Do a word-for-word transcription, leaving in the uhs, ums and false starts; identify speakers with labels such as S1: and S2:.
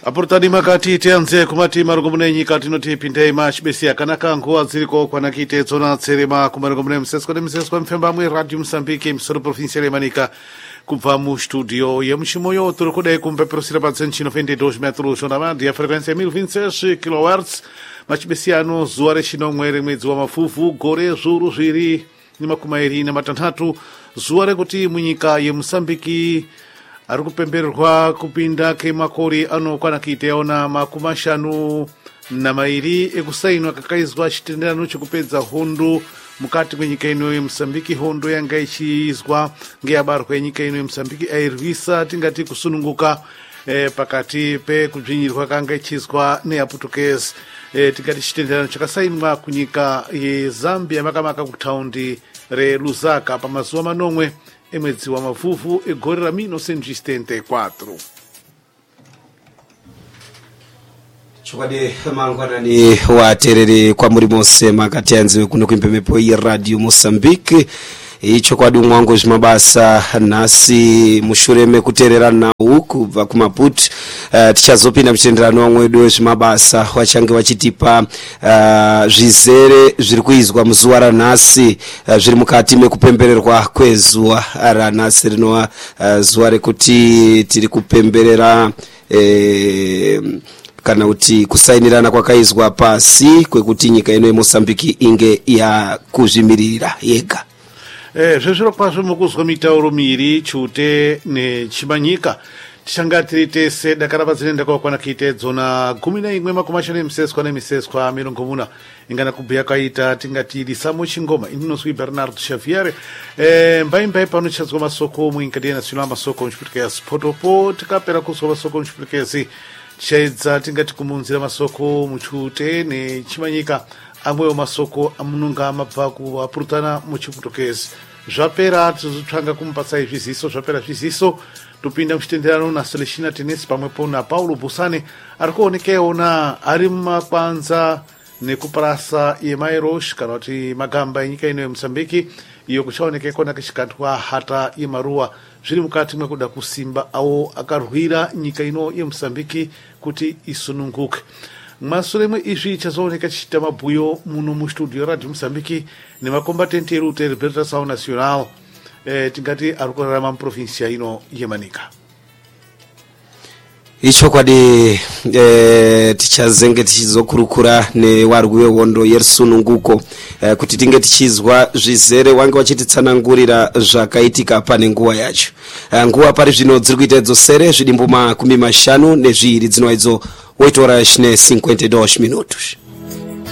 S1: Aportani makati tianze kumati marugumune nyika tinoti pindei machibesi akanaka nguwa dziriko kwanakite tsona tserema kumarugumune msesko nemsesko mfemba mwe radio Msambiki msoro provincial Manica kubva mu studio ya mshimoyo turikude kumpeperusira patsenchino vinte e dois metros na banda ya frequência mil e vinte e seis kilohertz machibesi ano zuwa rechino mwere mwezi wa mafufu gore zuru zviri ni makumairi na matanhatu zuwa rekuti munyika ya Msambiki ari kupembererwa kupinda kemakore ano kwanakite ona makumashanu na mairi ekusainwa kakaizwa chitenderano chekupedza hondo mukati mwenyika ino yeMsambiki. Hondo yanga ichiizwa ngeabarwa enyika ino yeMsambiki airwisa tingati kusununguka e, pakati pe kudzvinyirwa kanga ichiizwa neaputukezi e, tingati chitenderano chakasainwa kunyika yeZambia makamaka kutaundi reLusaka pamazuva manomwe emwedzi wa mafufu egore ra mil novecentos e setenta e quatro.
S2: Chokade mangwanani waterere kwa muri mose makati yanziwe kuno kwimpemepo ya radio Mozambique. Icho kwa dumwango jimabasa nasi mushureme kuterera na uku va kumaputu uh, tichazopinda mchenderano wamwedu jimabasa wachange wachitipa uh, zvizere zviri kuizwa muzuwa ranasi uh, zviri mukati mekupembererwa kwezuwa ranasi rinova uh, zuwa rekuti tiri kupemberera eh, kana kuti kusainirana kwakaizwa pasi kwekuti nyika ino yeMozambiki inge ya kuzvimirira yega.
S1: Eh, zvezviro kwazvo mukuzwa mitauro miri chute nechimanyika tichangatiri tese dakara padzinenda kwakwanakite dzona gumi na imwe makumashanu emiseswa nemiseswa mirongo muna ingana kubhuya kaita tingati lisamo chingoma indinoswi Bernardo Xavier eh, mbaimbai pano tichazwa masoko muinkadiya nasional masoko nchiputikezi potopo tikapera kuzwa masoko nchiputikezi tichaedza tingati kumunzira masoko muchute nechimanyika amwewo masoko amunonga mabva kuapurutana muchiputukezi zvapera tizotsvanga kumupatsa zviziso zvapera zviziso topinda muchitenderano na Celestina Tenesi pamwepo na Paulo Busane ari kuonekewo na ari mumakwanza nekuparasa yemairosh kana kuti magamba enyika ino yeMsambiki iyo kuchaonekeko nakachikandwa hata yemaruwa zviri mukati mwekuda kusimba awo akarwira nyika ino yeMsambiki kuti isununguke. Masure mwe izvi chazooneka chichita mabhuyo muno mustudio radio Msambiki nemakombatenti erute Libertação Nacional eh, tingati ari kurarama muprovinsia ino yeManica.
S2: Icho kwadi eh, tichazenge tichizokurukura newarwi wehondo yerusununguko eh, kuti tinge tichizwa zvizere wange wachititsanangurira zvakaitika pane nguva yacho. Eh, nguva pari zvino dziri kuita dzosere zvidimbu makumi mashanu nezviiri dzinova idzo oito horas ne cinquenta e dois minutos.